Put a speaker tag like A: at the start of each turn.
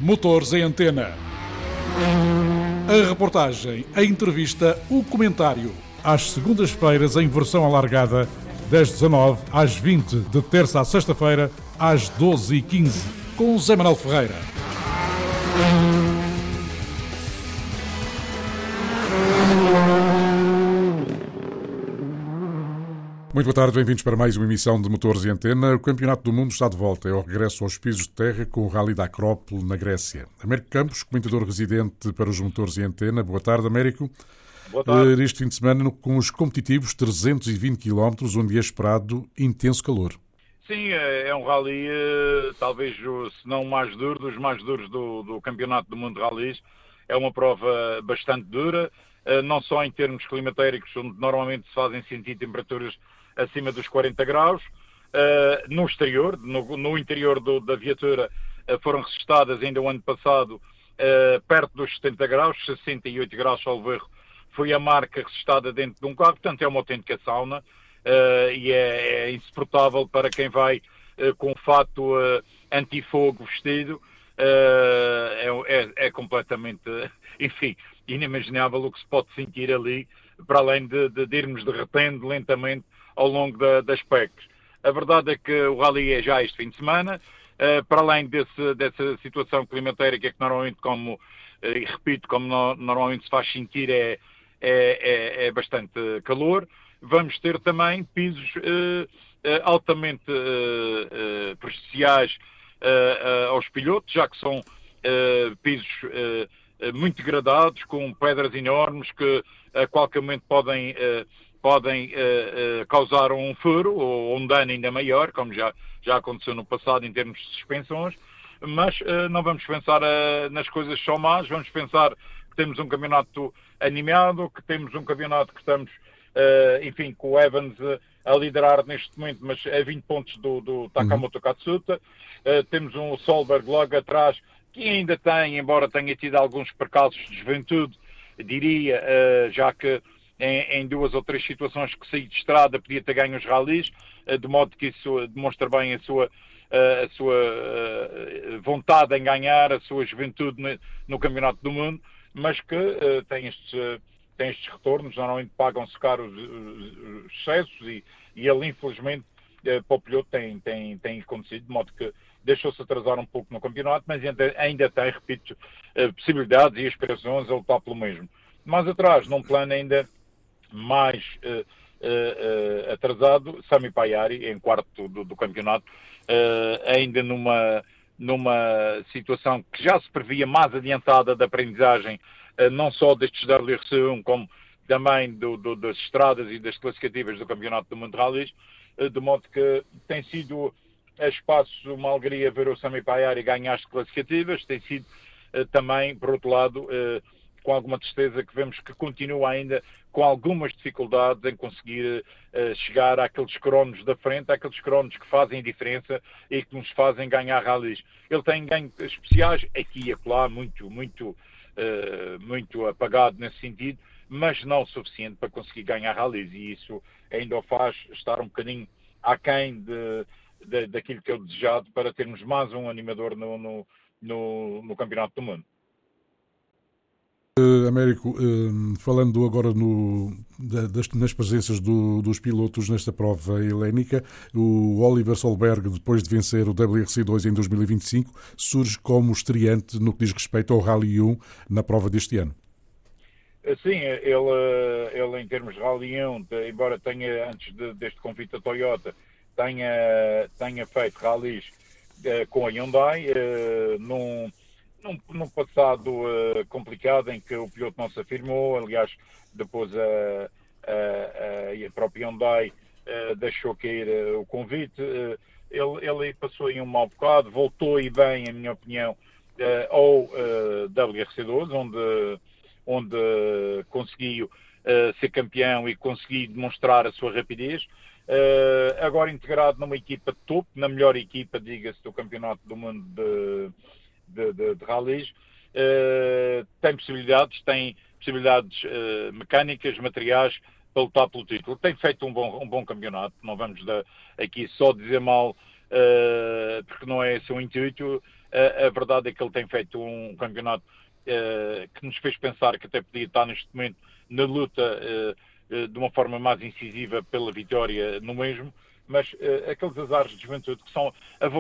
A: Motores em Antena. A reportagem, a entrevista, o comentário. Às segundas-feiras em versão alargada, das 19 às 20, de terça à sexta-feira, às 12h15, com Zé Manuel Ferreira. Muito boa tarde, bem-vindos para mais uma emissão de Motores e Antena. O Campeonato do Mundo está de volta. É o regresso aos pisos de terra com o Rally da Acrópole, na Grécia. Américo Campos, comentador residente para os Motores e Antena. Boa tarde, Américo.
B: Boa tarde.
A: Este fim de semana, com os competitivos 320 km, onde é esperado intenso calor.
B: Sim, é um rally, talvez, se não o mais duro, dos mais duros do Campeonato do Mundo de Rallys. É uma prova bastante dura, não só em termos climatéricos, onde normalmente se fazem sentir temperaturas acima dos 40 graus. No exterior, no interior da viatura, foram registadas ainda o ano passado perto dos 70 graus, 68 graus, salvo erro, foi a marca registada dentro de um carro. Portanto é uma autêntica sauna e é insuportável para quem vai com o fato antifogo vestido. É completamente, enfim, inimaginável o que se pode sentir ali, para além de irmos derretendo lentamente ao longo das PECs. A verdade é que o rally é já este fim de semana, para além dessa situação climatérica que normalmente, e repito, como normalmente se faz sentir, é bastante calor. Vamos ter também pisos altamente prejudiciais aos pilotos, já que são pisos muito degradados, com pedras enormes que a qualquer momento podem causar um furo ou um dano ainda maior, como já aconteceu no passado em termos de suspensões. Mas não vamos pensar nas coisas só más, vamos pensar que temos um campeonato animado, que temos um campeonato que estamos, enfim, com o Evans a liderar neste momento, mas a 20 pontos do Takamoto Katsuta. Temos um Solberg logo atrás, que ainda tem, embora tenha tido alguns percalços de juventude, diria, já que em duas ou três situações que saí de estrada podia ter ganho os rallies, de modo que isso demonstra bem a sua vontade em ganhar, a sua juventude no Campeonato do Mundo, mas que tem estes retornos, normalmente pagam-se caro os excessos e ele, infelizmente, para o piloto tem acontecido, de modo que deixou-se atrasar um pouco no campeonato, mas ainda tem, repito, possibilidades e aspirações a lutar pelo mesmo. Mais atrás, num plano ainda mais atrasado, Sami Pajari, em quarto do campeonato, ainda numa situação que já se previa mais adiantada da aprendizagem, não só destes da RC1, como também das estradas e das classificativas do Campeonato do Mundo de Rallys, de modo que tem sido a espaço uma alegria ver o Sami Pajari ganhar as classificativas, tem sido também, por outro lado, com alguma tristeza que vemos que continua ainda com algumas dificuldades em conseguir chegar àqueles cronos da frente, àqueles cronos que fazem a diferença e que nos fazem ganhar rallies. Ele tem ganhos especiais, aqui e acolá, muito apagado nesse sentido, mas não o suficiente para conseguir ganhar rallies, e isso ainda o faz estar um bocadinho aquém daquilo que é o desejado para termos mais um animador no Campeonato do Mundo.
A: Américo, falando agora nas presenças dos pilotos nesta prova helénica, o Oliver Solberg, depois de vencer o WRC2 em 2025, surge como estreante no que diz respeito ao Rally 1 na prova deste ano.
B: Sim, ele em termos de Rally 1, embora tenha, antes deste convite da Toyota, tenha feito rallies com a Hyundai, num passado complicado em que o piloto não se afirmou. Aliás, depois a própria Hyundai deixou cair o convite. Ele passou em um mau bocado, voltou e bem, em minha opinião, ao WRC2, onde conseguiu ser campeão e conseguiu demonstrar a sua rapidez. Agora integrado numa equipa de topo, na melhor equipa, diga-se, do Campeonato do Mundo de rallies, tem possibilidades mecânicas, materiais para lutar pelo título. Tem feito um bom campeonato, não vamos aqui só dizer mal porque não é esse o intuito. A verdade é que ele tem feito um campeonato que nos fez pensar que até podia estar neste momento na luta de uma forma mais incisiva pela vitória no mesmo, mas aqueles azares de juventude que são a